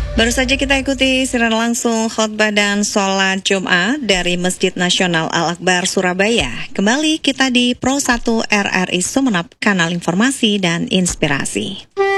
Baru saja kita ikuti siaran langsung khotbah dan sholat Jumat dari Masjid Nasional Al-Akbar Surabaya. Kembali kita di Pro 1 RRI Sumeneb, kanal informasi dan inspirasi.